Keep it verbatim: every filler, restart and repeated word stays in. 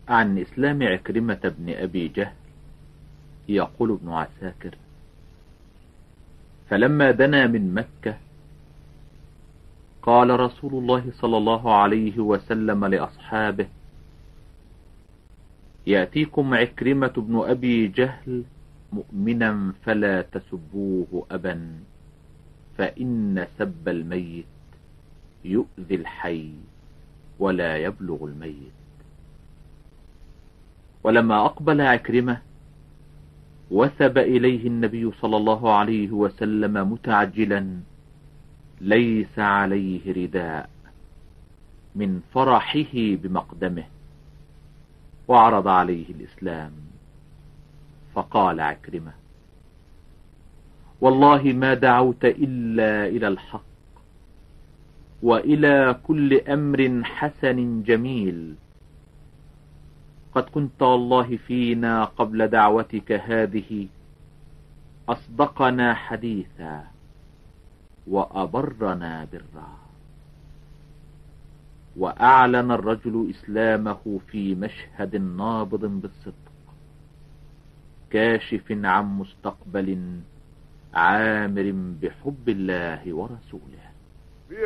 عن إسلام عكرمة بن أبي جهل يقول ابن عساكر: فلما دنا من مكة قال رسول الله صلى الله عليه وسلم لأصحابه: يأتيكم عكرمة بن أبي جهل مؤمنا فلا تسبوه أبا، فإن سب الميت يؤذي الحي ولا يبلغ الميت. ولما أقبل عكرمة وثب إليه النبي صلى الله عليه وسلم متعجلا ليس عليه رداء من فرحه بمقدمه، وعرض عليه الإسلام. فقال عكرمة: والله ما دعوت إلا إلى الحق وإلى كل أمر حسن جميل. قد كنت والله فينا قبل دعوتك هذه أصدقنا حديثا وأبرنا برا. وأعلن الرجل إسلامه في مشهد نابض بالصدق كاشف عن مستقبل عامر بحب الله ورسوله.